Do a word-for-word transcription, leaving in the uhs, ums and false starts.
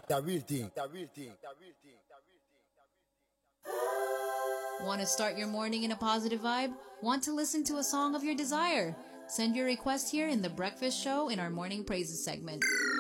The real thing. The real thing. The real thing. Want to start your morning in a positive vibe? Want to listen to a song of your desire? Send your request here in The Breakfast Show in our Morning Praises segment.